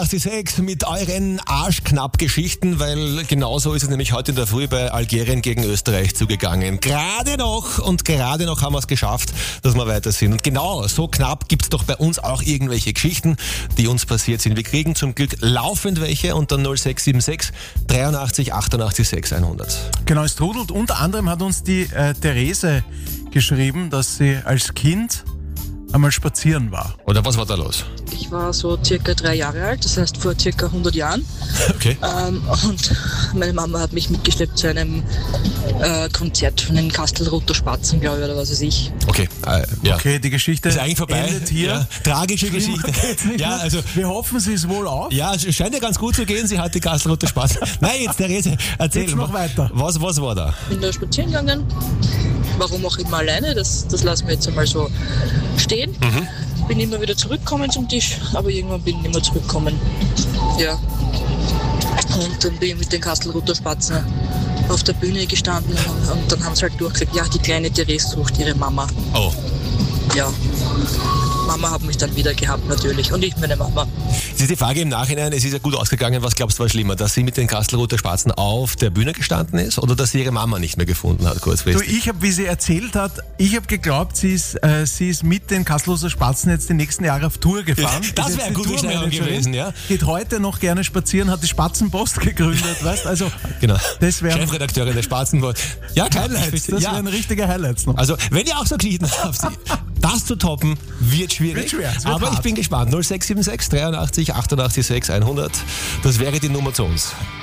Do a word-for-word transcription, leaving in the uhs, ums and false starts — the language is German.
sechs mit euren Arschknapp-Geschichten, weil genauso ist es nämlich heute in der Früh bei Algerien gegen Österreich zugegangen. Gerade noch und gerade noch haben wir es geschafft, dass wir weiter sind. Und genau so knapp gibt es doch bei uns auch irgendwelche Geschichten, die uns passiert sind. Wir kriegen zum Glück laufend welche und dann null sechs sieben sechs dreiundachtzig achtundachtzig sechs hundert. Genau, es trudelt. Unter anderem hat uns die äh, Therese geschrieben, dass sie als Kind einmal spazieren war. Oder was war da los? Ich war so circa drei Jahre alt, das heißt vor circa hundert Jahren. Okay. Ähm, und meine Mama hat mich mitgeschleppt zu einem äh, Konzert von den Kastelruther Spatzen, glaube ich, oder was weiß ich. Okay, äh, ja. Okay, die Geschichte ist eigentlich vorbei. Endet hier. Ja. Tragische Geschichte. Ja, also, wir hoffen, sie ist wohl auf. Ja, es scheint ja ganz gut zu gehen. Sie hat die Kastelruther Spatzen. Nein, jetzt Therese, erzähl jetzt noch weiter. Was, was war da? Ich bin da spazieren gegangen. Warum auch immer alleine, das, das lassen wir jetzt einmal so stehen. Mhm. Bin immer wieder zurückgekommen zum Tisch, aber irgendwann bin ich nicht mehr zurückgekommen. Ja. Und dann bin ich mit den Kastelruther Spatzen auf der Bühne gestanden und, und dann haben sie halt durchgesagt, ja, die kleine Therese sucht ihre Mama. Oh. Ja. Mama hat mich dann wieder gehabt natürlich und ich meine Mama. Es ist die Frage im Nachhinein, es ist ja gut ausgegangen, was glaubst du war schlimmer, dass sie mit den Kastelruther Spatzen auf der Bühne gestanden ist oder dass sie ihre Mama nicht mehr gefunden hat kurzfristig? Du, ich habe, wie sie erzählt hat, ich habe geglaubt, sie ist, äh, sie ist mit den Kastelruther Spatzen jetzt die nächsten Jahre auf Tour gefahren. Das wäre eine gute Steuerung gewesen, ja. Geht heute noch gerne spazieren, hat die Spatzenpost gegründet, weißt also. Genau. Das wär, Chefredakteurin der Spatzenpost. Ja, Highlights. Das ja. wären richtige Highlights noch. Also, wenn ihr auch so Glieden habt, das zu toppen, wird schwierig. Wird schwer, wird aber hart. ich bin gespannt. null sechs sieben sechs dreiundachtzig achtundachtzig sechs hundert. Das wäre die Nummer zu uns.